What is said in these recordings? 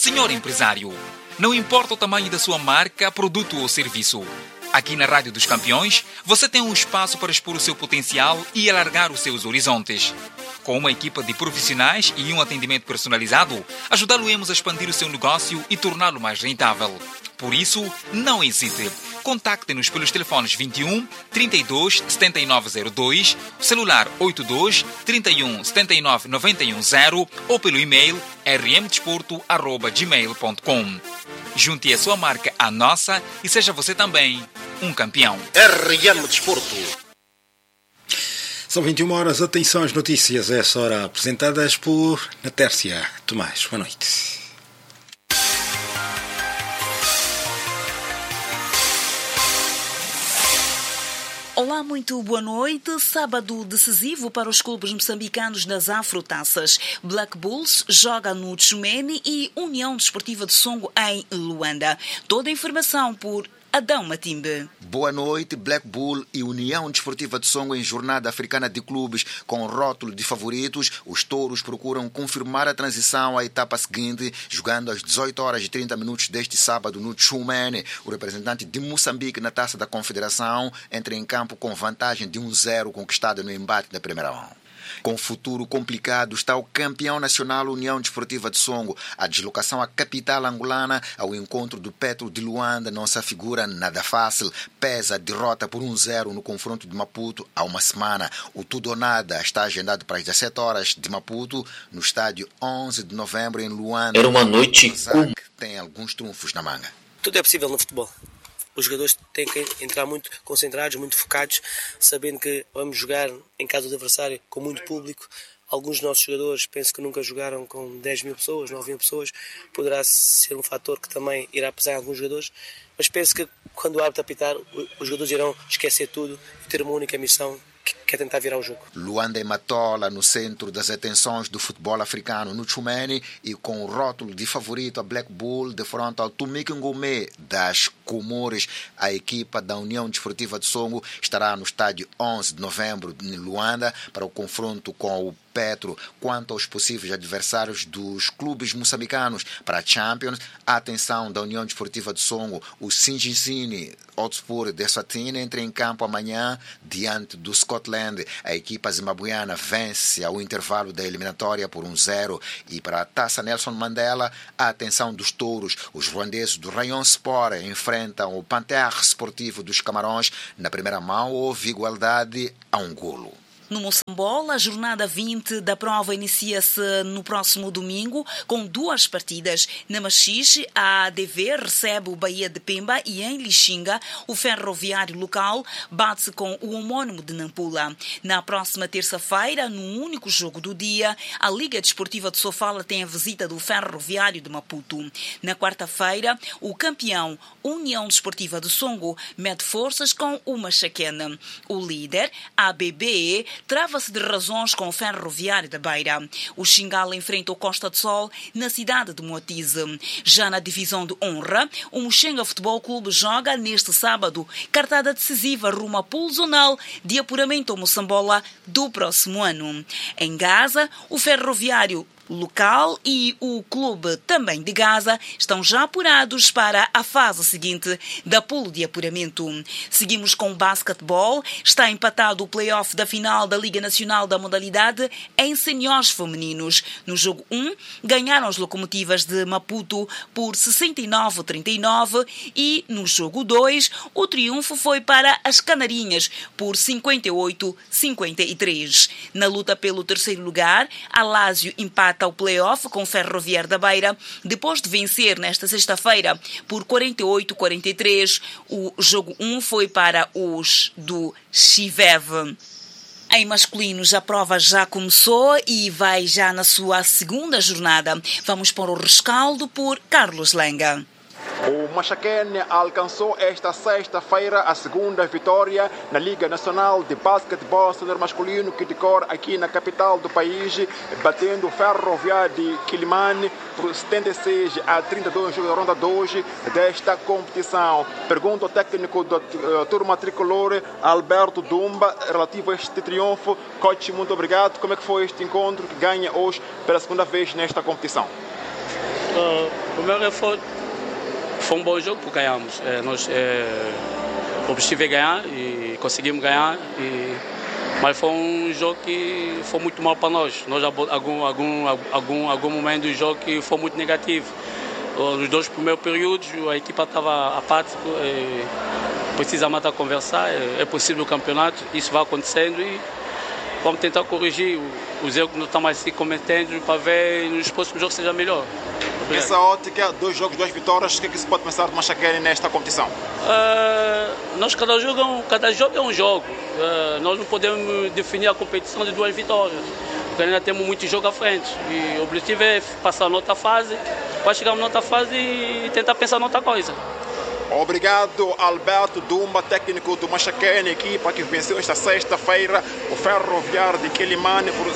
Senhor empresário, não importa o tamanho da sua marca, produto ou serviço. Aqui na Rádio dos Campeões, você tem um espaço para expor o seu potencial e alargar os seus horizontes. Com uma equipa de profissionais e um atendimento personalizado, ajudá-lo-emos a expandir o seu negócio e torná-lo mais rentável. Por isso, não hesite. Contacte-nos pelos telefones 21 32 7902, celular 82 31 79 91 0 ou pelo e-mail rmdesporto@gmail.com. Junte a sua marca à nossa e seja você também um campeão. RM Desporto. São 21 horas, atenção às notícias, essa hora apresentadas por Natércia Tomás. Boa noite. Olá, muito boa noite. Sábado decisivo para os clubes moçambicanos nas Afrotaças. Black Bulls joga no Tchumene e União Desportiva de Songo em Luanda. Toda a informação por Adão Matimbe. Boa noite. Black Bull e União Desportiva de Songo em jornada africana de clubes com rótulo de favoritos. Os touros procuram confirmar a transição à etapa seguinte, jogando às 18 horas e 30 minutos deste sábado no Tchumene. O representante de Moçambique na Taça da Confederação entra em campo com vantagem de 1-0 conquistada no embate da primeira mão. Com futuro complicado está o campeão nacional União Desportiva de Songo. A deslocação à capital angolana ao encontro do Petro de Luanda não se afigura nada fácil. Pesa a derrota por 1-0 no confronto de Maputo há uma semana. O tudo ou nada está agendado para as 17 horas de Maputo, no estádio 11 de novembro em Luanda. Era uma noite com... tem alguns trunfos na manga. Tudo é possível no futebol. Os jogadores têm que entrar muito concentrados, muito focados, sabendo que vamos jogar em casa do adversário com muito público. Alguns dos nossos jogadores penso que nunca jogaram com 10 mil pessoas, 9 mil pessoas. Poderá ser um fator que também irá pesar em alguns jogadores. Mas penso que quando o árbitro apitar, os jogadores irão esquecer tudo e ter uma única missão, que é tentar virar o jogo. Luanda e Matola no centro das atenções do futebol africano no Tchumene e com o rótulo de favorito a Black Bull de frente ao Tumik Ngomé das Comores. A equipa da União Desportiva de Songo estará no estádio 11 de novembro em Luanda para o confronto com o Petro. Quanto aos possíveis adversários dos clubes moçambicanos para a Champions, a atenção da União Desportiva de Songo, o Singizini Hotspur de Eswatini entra em campo amanhã diante do Scotland. A equipa zimbabuiana vence ao intervalo da eliminatória por 1-0 e para a Taça Nelson Mandela, a atenção dos touros. Os ruandeses do Rayon Sport enfrentam o Panthère Sportivo dos Camarões. Na primeira mão houve igualdade a um golo. No Moçambola, a jornada 20 da prova inicia-se no próximo domingo com 2 partidas. Na Machixe, a ADV recebe o Bahia de Pemba e em Lixinga, o ferroviário local bate-se com o homónimo de Nampula. Na próxima terça-feira, no único jogo do dia, a Liga Desportiva de Sofala tem a visita do ferroviário de Maputo. Na quarta-feira, o campeão União Desportiva de Songo mede forças com o Machaquena. O líder, a ABB, trava-se de razões com o ferroviário da Beira. O Xingala enfrenta o Costa de Sol na cidade de Moatize. Já na divisão de honra, o Muxenga Futebol Clube joga neste sábado cartada decisiva rumo à pool zonal de apuramento ao Moçambola do próximo ano. Em Gaza, o ferroviário local e o clube também de Gaza estão já apurados para a fase seguinte da pool de apuramento. Seguimos com o basquetebol. Está empatado o play-off da final da Liga Nacional da modalidade em seniores femininos. No jogo 1, ganharam as locomotivas de Maputo por 69-39 e no jogo 2, o triunfo foi para as Canarinhas por 58-53. Na luta pelo terceiro lugar, a Lazio empata ao play-off com o Ferroviário da Beira, depois de vencer nesta sexta-feira por 48-43. O jogo 1 foi para os do Chivev. Em masculinos, a prova já começou e vai já na sua segunda jornada. Vamos pôr o rescaldo por Carlos Lenga. O Machaquene alcançou esta sexta-feira a segunda vitória na Liga Nacional de Basquetebol Sênior Masculino que decorre aqui na capital do país, batendo o Ferroviário de Quilimane por 76-32 no jogo da ronda 2 desta competição. Pergunto ao técnico da turma tricolor, Alberto Dumba, relativo a este triunfo. Coach, muito obrigado. Como é que foi este encontro que ganha hoje pela segunda vez nesta competição? O meu reforço foi um bom jogo porque ganhamos. O objetivo é ganhar e conseguimos ganhar. Mas foi um jogo que foi muito mal para nós. Nós algum momento do jogo que foi muito negativo. Nos 2 primeiros períodos a equipa estava apática, precisamos estar a conversar, é possível o campeonato, isso vai acontecendo e vamos tentar corrigir os erros que não estamos assim cometendo para ver nos próximos jogos seja melhor. Nessa ótica, 2 jogos, 2 vitórias, o que é que se pode pensar de Machaquene nesta competição? Cada jogo é um jogo. Nós não podemos definir a competição de 2 vitórias, porque ainda temos muito jogo à frente. E o objetivo é passar noutra fase, para chegarmos noutra fase e tentar pensar noutra coisa. Obrigado, Alberto Dumba, técnico do Machaquene, equipa que venceu esta sexta-feira o Ferroviário de Quelimane por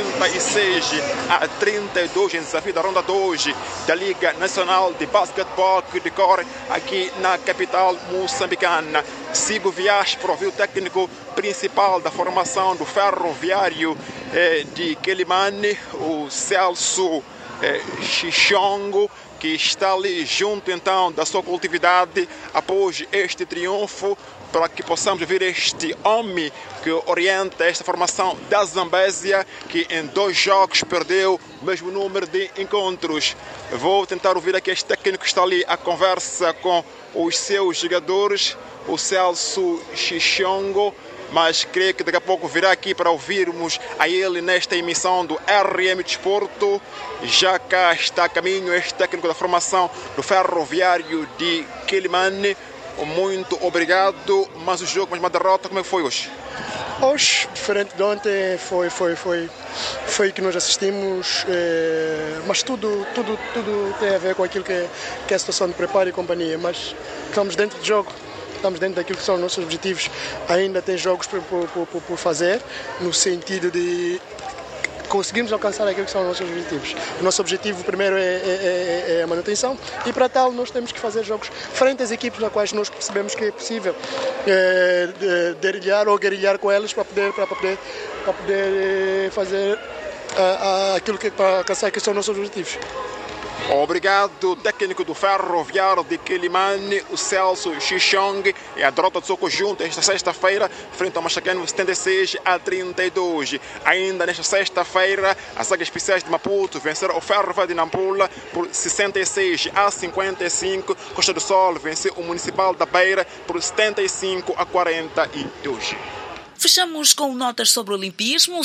76-32 em desafio da ronda 2 da Liga Nacional de Basquetebol que decorre aqui na capital moçambicana. Sigo Vias, o técnico principal da formação do Ferroviário de Quelimane, o Celso Xixongo, que está ali junto então da sua coletividade após este triunfo, para que possamos ver este homem que orienta esta formação da Zambésia, que em 2 jogos perdeu o mesmo número de encontros. Vou tentar ouvir aqui este técnico que está ali a conversa com os seus jogadores, o Celso Xixongo, mas creio que daqui a pouco virá aqui para ouvirmos a ele nesta emissão do RM Desporto. Já cá está a caminho este técnico da formação do Ferroviário de Quelimane. Muito obrigado. Mas o jogo, mas uma derrota, como é que foi hoje? Hoje, diferente de ontem, foi que nós assistimos, mas tudo tem a ver com aquilo que é a situação de preparo e companhia, mas estamos dentro do jogo. Estamos dentro daquilo que são os nossos objetivos. Ainda tem jogos por fazer, no sentido de conseguirmos alcançar aquilo que são os nossos objetivos. O nosso objetivo primeiro é a manutenção e para tal nós temos que fazer jogos frente às equipes nas quais nós percebemos que é possível guerrilhar com elas para poder fazer aquilo que para alcançar aquilo que são os nossos objetivos. Obrigado, técnico do Ferroviário de Quelimane, o Celso Xixong, e a derrota do seu conjunto esta sexta-feira frente ao Machaquene 76-32. Ainda nesta sexta-feira, as Águias Especiais de Maputo venceram o Ferroviário de Nampula por 66-55. Costa do Sol venceu o Municipal da Beira por 75-42. Fechamos com notas sobre o olimpismo.